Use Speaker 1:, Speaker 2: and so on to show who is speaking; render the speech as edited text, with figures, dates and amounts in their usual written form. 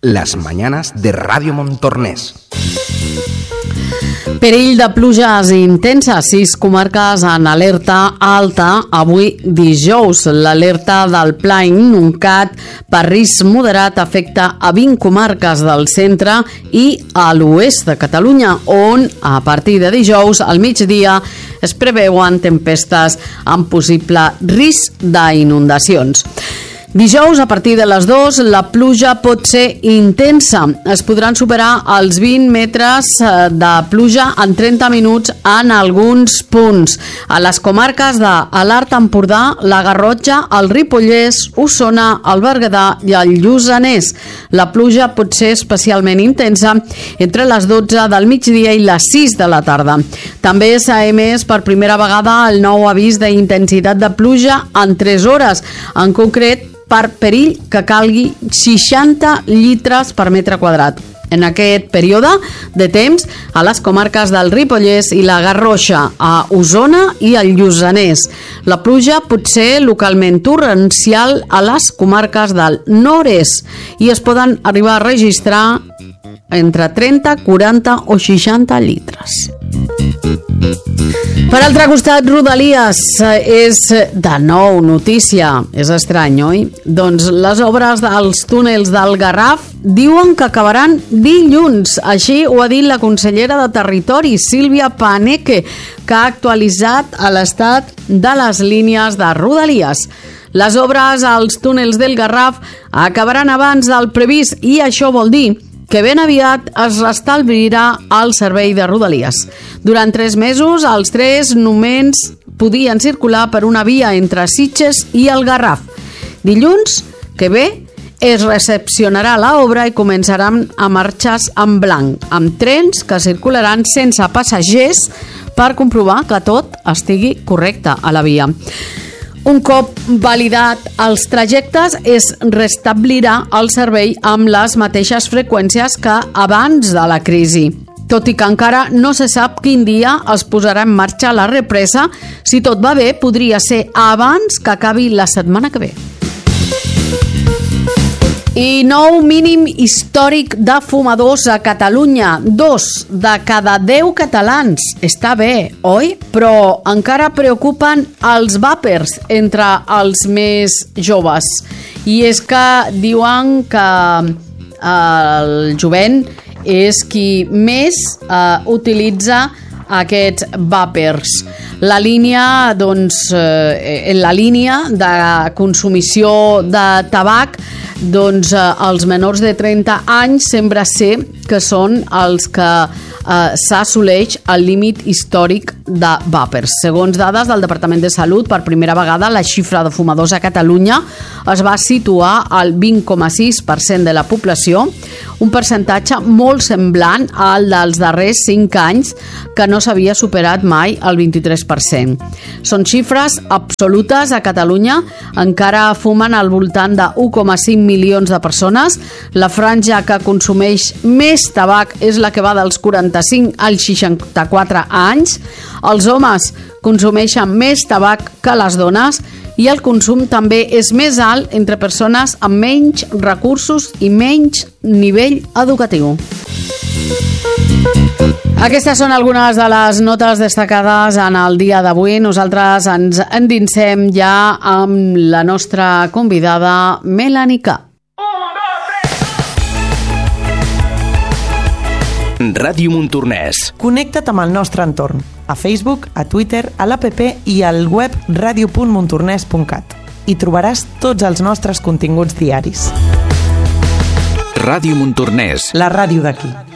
Speaker 1: Las mañanas de Radio Montornès.
Speaker 2: Perill de pluges intenses, 6 comarques en alerta alta avui dijous. L'alerta del Pla Inuncat per risc moderat afecta a 20 comarques del centre i a l'oest de Catalunya, on a partir de dijous al migdia es preveuen tempestes amb possible risc d'inundacions. Dijous, a partir de les 2, la pluja pot ser intensa. Es podran superar els 20 metres de pluja en 30 minuts en alguns punts. A les comarques de l'Alt Empordà, la Garrotxa, el Ripollès, Osona, el Berguedà i el Lluçanès. La pluja pot ser especialment intensa entre les 12 del migdia i les 6 de la tarda. També s'ha emès per primera vegada el nou avís d'intensitat de pluja en 3 hores. En concret, per perill que calgui 60 litres per metre quadrat. En aquest període de temps, a les comarques del Ripollès i la Garrotxa, a Osona i al Lluçanès. La pluja pot ser localment torrencial a les comarques del nord-est i es poden arribar a registrar entre 30, 40 o 60 litres. Per altre costat, Rodalies és de nou notícia. És estrany, oi? Doncs les obres dels túnels del Garraf diuen que acabaran dilluns. Així ho ha dit la consellera de Territori, Sílvia Paneque, que ha actualitzat l'estat de les línies de Rodalies. Les obres als túnels del Garraf acabaran abans del previst i això vol dir que ben aviat es restabrirà el servei de Rodalies. Durant 3 mesos, els 3 només podien circular per una via entre Sitges i el Garraf. Dilluns que ve es recepcionarà l'obra i començaran a marxes en blanc, amb trens que circularan sense passatgers per comprovar que tot estigui correcte a la via. Un cop validat els trajectes, es restablirà el servei amb les mateixes freqüències que abans de la crisi. Tot i que encara no se sap quin dia es posarà en marxa la represa, si tot va bé, podria ser abans que acabi la setmana que ve. I nou mínim històric de fumadors a Catalunya. 2 de cada 10 catalans. Està bé, oi? Però encara preocupen els vàpers entre els més joves. I és que diuen que el jovent és qui més utilitza aquests vàpers. La línia, doncs, en la línia de consumició de tabac, doncs els menors de 30 anys sembla ser que són els que s'assoleix el límit històric de vàpers. Segons dades del Departament de Salut, per primera vegada la xifra de fumadors a Catalunya es va situar al 20,6% de la població, un percentatge molt semblant al dels darrers 5 anys, que no s'havia superat mai el 23%. Són xifres absolutes. A Catalunya encara fumen al voltant de 1,5 milions de persones. La franja que consumeix més tabac és la que va dels 45 als 64 anys. Els homes consumeixen més tabac que les dones i el consum també és més alt entre persones amb menys recursos i menys nivell educatiu. Aquestes són algunes de les notes destacades en el dia d'avui. Nosaltres ens endinsem ja amb la nostra convidada Melanie K.
Speaker 1: Ràdio Montornès.
Speaker 3: Connecta't amb el nostre entorn, a Facebook, a Twitter, a l'APP i al web radio.montornès.cat. Hi trobaràs tots els nostres continguts diaris.
Speaker 1: Ràdio Montornès.
Speaker 3: La ràdio d'aquí.